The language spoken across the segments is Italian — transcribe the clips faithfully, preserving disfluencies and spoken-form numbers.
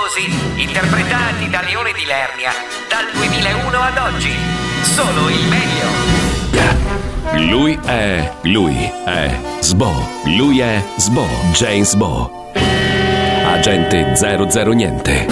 famosi interpretati da Leone di Lernia dal duemilauno ad oggi. Solo il meglio. Lui è, lui è Sbo, lui è Sbo, James Bo. Agente zero zero niente.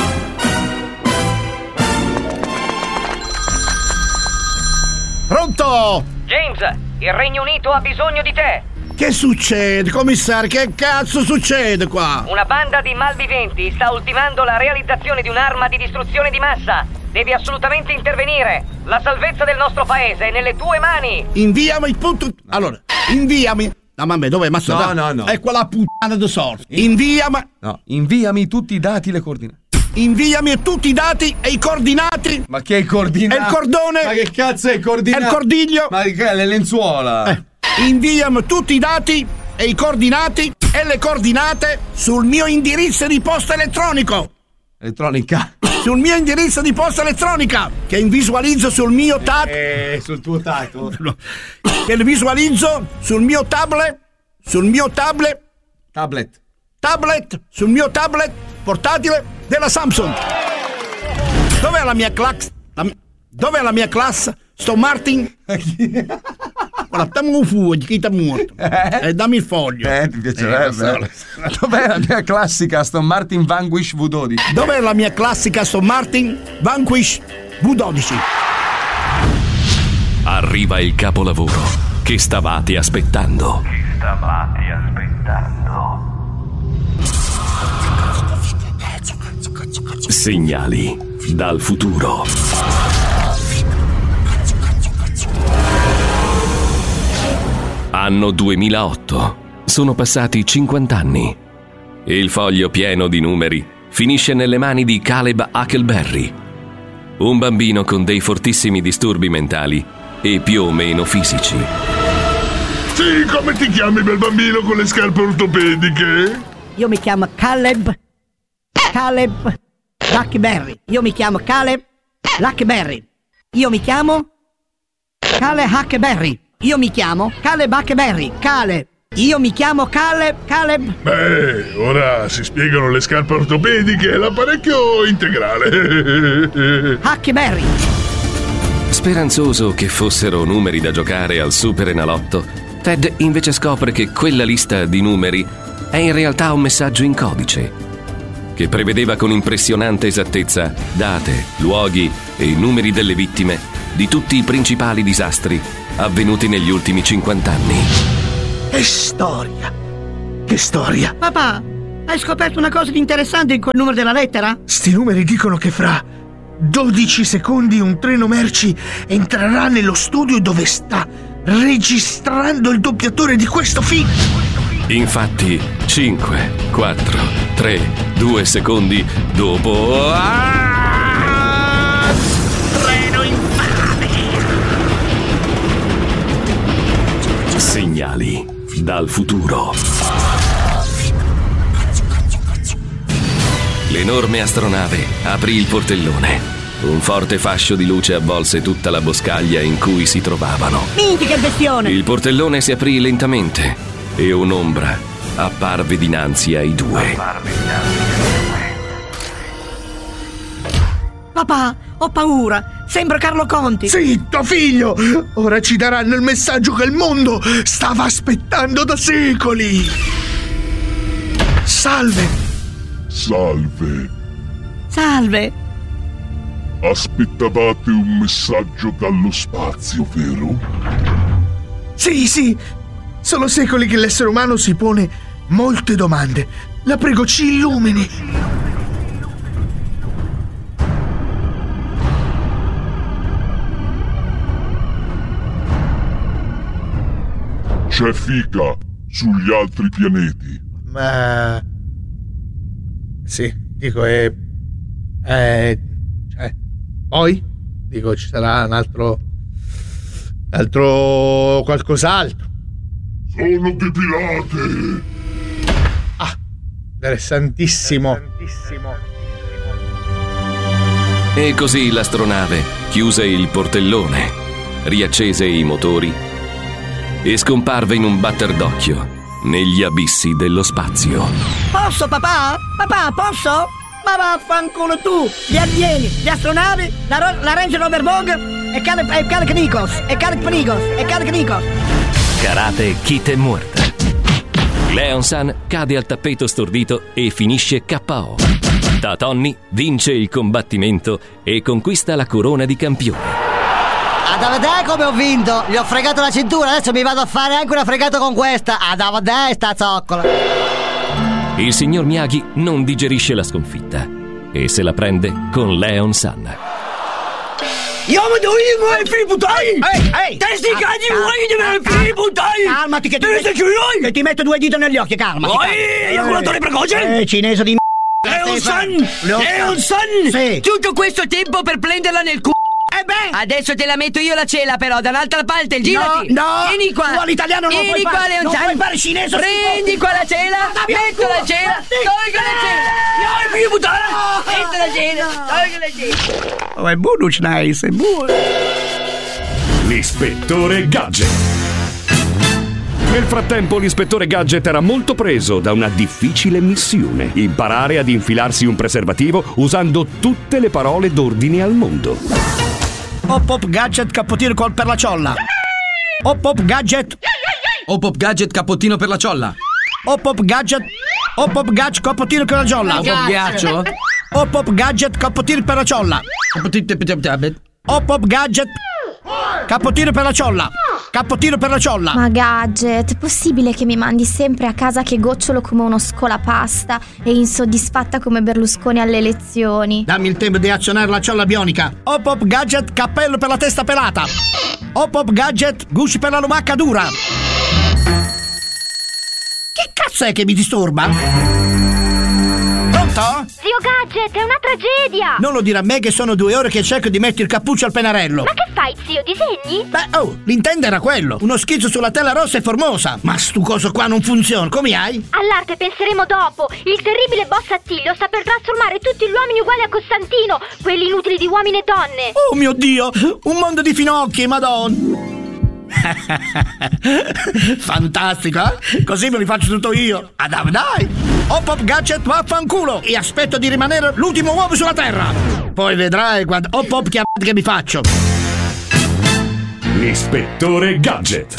Pronto? James, il Regno Unito ha bisogno di te. Che succede, commissario? Che cazzo succede qua? Una banda di malviventi sta ultimando la realizzazione di un'arma di distruzione di massa. Devi assolutamente intervenire. La salvezza del nostro paese è nelle tue mani. Inviami il punto... Allora, inviami... No, mamma, dov'è? Ma No, no, no. È quella puttana di sorte. Inviami... No, inviami tutti i dati e le coordinate. Inviami tutti i dati e i coordinati. Ma che è il coordinato? E il cordone. Ma che cazzo è il coordinato? E il cordiglio. Ma che è le lenzuola? Eh. Inviami tutti i dati e i coordinati e le coordinate sul mio indirizzo di posta elettronico. Elettronica. Sul mio indirizzo di posta elettronica che visualizzo sul mio tab. Eh, sul tuo tato. Che visualizzo sul mio tablet. Sul mio tablet. Tablet. Tablet. Sul mio tablet portatile della Samsung. Dov'è la mia classe? La, dov'è la mia classe? Sto Martin. Guarda, dammi un fuoco, chi ti è morto? Eh? E dammi il foglio. Eh, ti piacerebbe. Eh, Dov'è la mia classica Aston Martin Vanquish V dodici? Dov'è la mia classica Aston Martin Vanquish V dodici? Arriva il capolavoro che stavate aspettando. Che stavate aspettando. Segnali dal futuro. Anno duemilaotto. Sono passati cinquanta anni. Il foglio pieno di numeri finisce nelle mani di Caleb Huckleberry, un bambino con dei fortissimi disturbi mentali e più o meno fisici. Sì, come ti chiami, bel bambino con le scarpe ortopediche? Io mi chiamo Caleb Caleb Huckleberry. Io mi chiamo Caleb Huckleberry. Io mi chiamo Caleb Huckleberry. Io mi chiamo Caleb Huckleberry. Caleb. Io mi chiamo Caleb Caleb. Beh, ora si spiegano le scarpe ortopediche e l'apparecchio integrale. Huckleberry. Speranzoso che fossero numeri da giocare al Super Enalotto, Ted invece scopre che quella lista di numeri è in realtà un messaggio in codice che prevedeva con impressionante esattezza date, luoghi e numeri delle vittime di tutti i principali disastri avvenuti negli ultimi cinquanta anni. Che storia! Che storia! Papà, hai scoperto una cosa di interessante in quel numero della lettera? Sti numeri dicono che fra dodici secondi un treno merci entrerà nello studio dove sta registrando il doppiatore di questo film. Infatti, cinque, quattro, tre, due secondi dopo... Ah! Treno infame! Segnali dal futuro. L'enorme astronave aprì il portellone. Un forte fascio di luce avvolse tutta la boscaglia in cui si trovavano. Minchia, che bestione! Il portellone si aprì lentamente e un'ombra apparve dinanzi ai due. Papà, ho paura. Sembra Carlo Conti. Zitto, figlio! Ora ci daranno il messaggio che il mondo stava aspettando da secoli. Salve. Salve. Salve. Aspettavate un messaggio dallo spazio, vero? Sì, sì. Sono secoli che l'essere umano si pone molte domande. La prego, ci illumini. C'è fica sugli altri pianeti. Ma... Sì, dico, è... è... Cioè, poi? Dico, ci sarà un altro... Un altro... qualcos'altro. Sono depilate. Ah, interessantissimo. E così l'astronave chiuse il portellone, riaccese i motori e scomparve in un batter d'occhio negli abissi dello spazio. Posso, papà? Papà, posso? Ma vaffanculo tu! Gli alieni, gli astronavi, la, ro- la Range Rover Vogue e Kaleb e Kaleb Nikos e Kaleb Nikos e Kaleb Nikos. Karate Kid è morta. Leon San cade al tappeto stordito e finisce K O. Da Tony vince il combattimento e conquista la corona di campione. Ah, vedere come ho vinto? Gli ho fregato la cintura, adesso mi vado a fare anche una fregata con questa. Ah, da vedere sta zoccola. Il signor Miyagi non digerisce la sconfitta e se la prende con Leon San. Io mi do io mai fributai! Ehi, ehi! Testi cagli vuoi di me fributai! Calmati che ti metto, che ti metto due dita negli occhi, calmati! Oi, ejaculatore precoce! Eh, cinese di m***a! Leon San! Leon San! Sì! Tutto questo tempo per prenderla nel c***o! Eh beh! Adesso te la metto io la cela, però, da un'altra parte, girati! No, no! Vieni qua! Tu all'italiano non Vieni puoi qua, fare! Leon Non San! puoi fare cinese! Prendi qua la cela! Metto la cela! Tolgo la cela! No, più buttare! Metto la cela! Tolgo la cela! Oh, è buono, nice, è buono! L'ispettore Gadget. Nel frattempo l'ispettore Gadget era molto preso da una difficile missione: imparare ad infilarsi un preservativo usando tutte le parole d'ordine al mondo. Hop hop gadget cappottino col per la ciolla. Hop hop gadget. Hop hop gadget cappottino per la ciolla. Hop hop gadget. Hop hop gadget cappottino per la ciolla. Hop hop ghiaccio. Hop hop gadget cappottino per la ciolla. Hop hop gadget cappottino per la ciolla. Cappottino per la ciolla. Ma Gadget, è possibile che mi mandi sempre a casa che gocciolo come uno scolapasta e insoddisfatta come Berlusconi alle elezioni? Dammi il tempo di azionare la ciolla bionica. Hop hop gadget cappello per la testa pelata. Hop hop gadget gusci per la lumacca dura. Che cazzo è che mi disturba? Pronto? Zio Gadget, è una tragedia! Non lo dire a me che sono due ore che cerco di mettere il cappuccio al pennarello. Ma che fai, zio? Disegni? Beh, oh, l'intento era quello. Uno schizzo sulla tela rossa e formosa. Ma stu coso qua non funziona, come hai? All'arte penseremo dopo. Il terribile boss Attilio sta per trasformare tutti gli uomini uguali a Costantino, quelli inutili di uomini e donne. Oh mio Dio, un mondo di finocchi, madonna. Fantastico, eh? Così me li faccio tutto io. Ah, dai, dai. Hop hop gadget vaffanculo. E aspetto di rimanere l'ultimo uomo sulla terra. Poi vedrai quando hop hop che, che mi faccio. L'ispettore Gadget.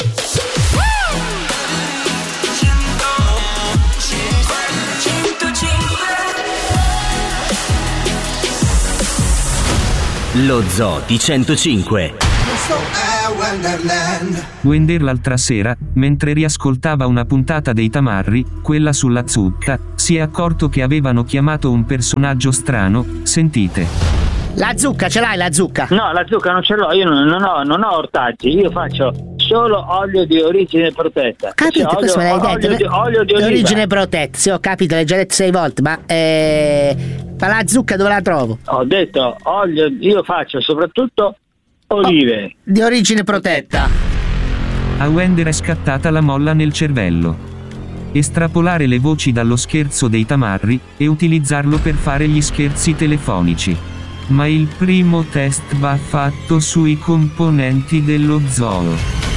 Lo Zoo di centocinque. Wender l'altra sera, mentre riascoltava una puntata dei Tamarri, quella sulla zutta, si è accorto che avevano chiamato un personaggio strano. Sentite. La zucca, ce l'hai la zucca? No, la zucca non ce l'ho, io non, non, ho, non ho ortaggi, io faccio solo olio di origine protetta. Capito, cioè, questo olio, me l'hai detto. Olio di, olio di, di oliva. origine protetta, sì, ho capito, l'hai già detto sei volte, ma eh, ma la zucca dove la trovo? Ho detto olio, io faccio soprattutto olive. Oh, di origine protetta. A Wender è scattata la molla nel cervello. Estrapolare le voci dallo scherzo dei Tamarri e utilizzarlo per fare gli scherzi telefonici. Ma il primo test va fatto sui componenti dello zoo.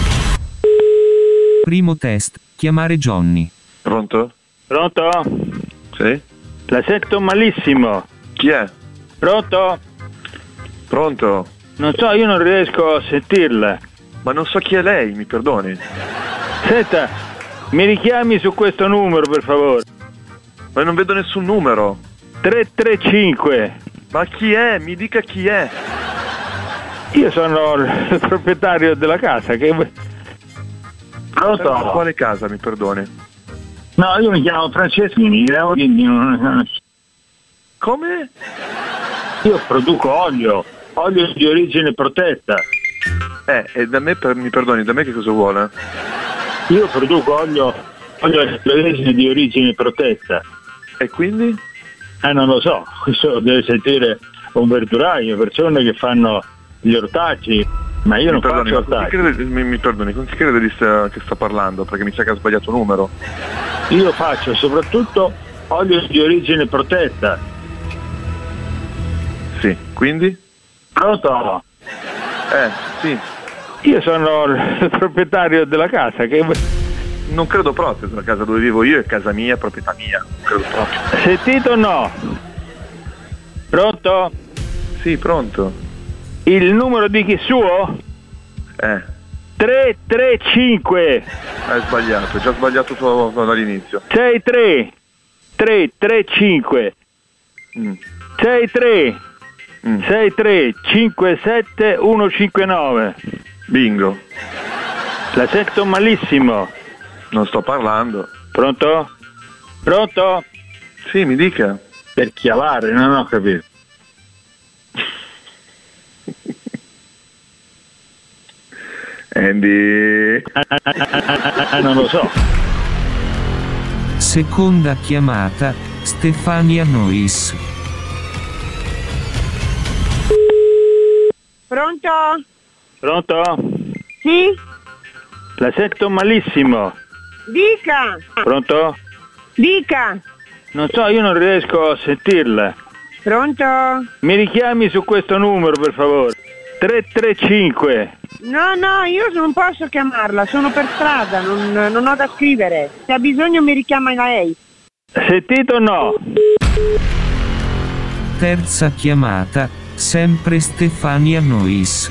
Primo test, chiamare Johnny. Pronto? Pronto? Sì? La sento malissimo. Chi è? Pronto? Pronto? Non so, io non riesco a sentirla. Ma non so chi è lei, mi perdoni. Senta, mi richiami su questo numero, per favore. Ma non vedo nessun numero. tre tre cinque. Ma chi è? Mi dica chi è. Io sono il proprietario della casa che... Pronto? Quale casa, mi perdoni? No, io mi chiamo Franceschini. Come? Io produco olio. Olio di origine protetta. Eh, e da me, per, mi perdoni, da me che cosa vuole? Io produco olio, olio di origine, di origine protetta. E quindi? Eh, non lo so, questo deve sentire un verduraio, persone che fanno gli ortaggi, ma io mi non perdoni, faccio ortaggi. Crede, mi, mi perdoni, con chi crede di sta, che sta parlando? Perché mi sa che ha sbagliato numero. Io faccio soprattutto olio di origine protetta. Sì, quindi? Pronto? Eh, sì. Io sono il proprietario della casa che... Non credo proprio, la casa dove vivo io è casa mia, proprietà mia. Non credo proprio. Sentito o no? Pronto? Sì, pronto. Il numero di chi suo? Eh. tre tre cinque. Hai sbagliato, hai già sbagliato tu dall'inizio. sei tre tre tre cinque. Mm. sei tre sei tre cinque sette uno cinque nove. Bingo. La sento malissimo. Non sto parlando. Pronto? Pronto? Sì, mi dica. Per chiavare, non ho capito. Andy. Non lo so. Seconda chiamata, Stefania Nois. Pronto? Pronto? Sì? La sento malissimo. Dica! Pronto? Dica! Non so, io non riesco a sentirla. Pronto? Mi richiami su questo numero, per favore. tre tre cinque. No, no, io non posso chiamarla, sono per strada, non, non ho da scrivere. Se ha bisogno mi richiama lei. Sentito o no? Terza chiamata, sempre Stefania Nois.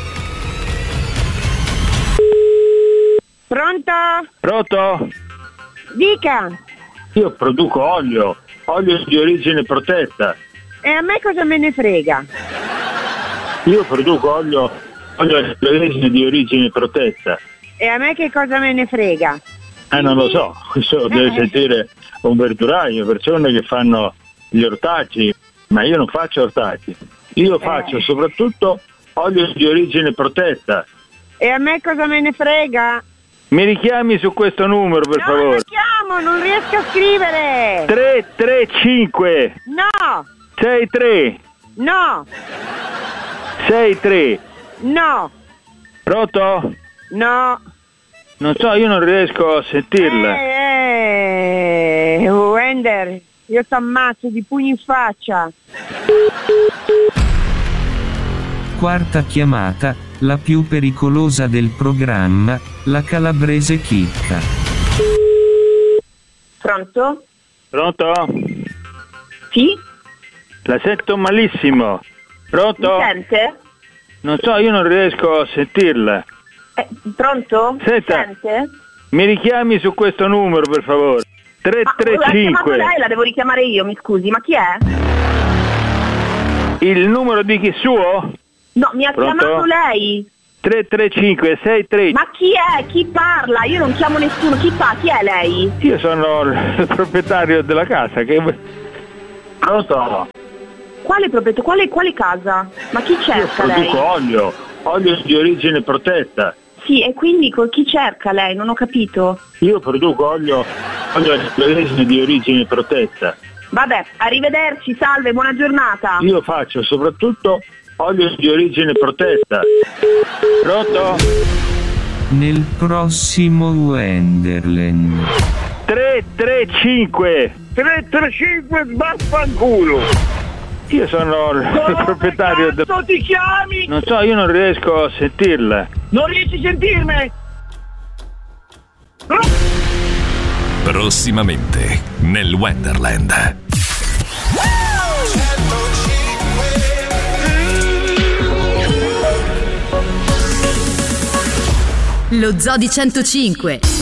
Pronto? Pronto? Dica! Io produco olio, olio di origine protetta. E a me cosa me ne frega? Io produco olio, olio di origine, di origine protetta. E a me che cosa me ne frega? Eh, non lo so, questo lo deve Eh. sentire un verduraio, persone che fanno gli ortaggi, ma io non faccio ortaggi. Io faccio soprattutto olio di origine protetta. E a me cosa me ne frega? Mi richiami su questo numero, per No, favore. non chiamo, non riesco a scrivere! tre tre cinque. No! sei tre No! sei tre. No! Pronto? No! Non so, io non riesco a sentirla. Eh, eh, Wender, io t'ammazzo di pugni in faccia. Quarta chiamata, la più pericolosa del programma, la calabrese chicca. Pronto? Pronto? Sì? La sento malissimo. Pronto? Mi sente? Non so, io non riesco a sentirla. Eh, pronto? Senta, Sente? mi richiami su questo numero, per favore. tre tre Ma l'ha chiamato cinque. lei, la devo richiamare io, mi scusi, ma chi è? Il numero di chi suo? No, mi ha Pronto? chiamato lei. tre tre cinque sei tre. Ma chi è? Chi parla? Io non chiamo nessuno, chi fa? Chi è lei? Io sono il proprietario della casa che... Pronto? Quale proprietario? Quale, quale casa? Ma chi Io cerca lei? produco olio, olio di origine protetta. Sì, e quindi con chi cerca lei? Non ho capito. Io produco olio, olio di origine, di origine protetta. Vabbè, arrivederci, salve, buona giornata. Io faccio soprattutto olio di origine protetta. Pronto? Nel prossimo Wenderland. tre tre cinque. tre tre cinque vaffanculo. Io sono il proprietario del... Come ti chiami? Non so, io non riesco a sentirla. Non riesci a sentirmi? Prossimamente nel Wonderland. Lo Zoo di centocinque.